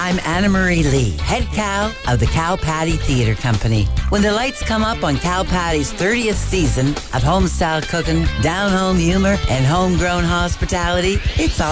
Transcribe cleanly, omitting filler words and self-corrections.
I'm Anna Marie Lee, head cow of the Cow Patty Theatre Company. When the lights come up on Cow Patty's 30th season of home-style cooking, down-home humor, and homegrown hospitality, it's all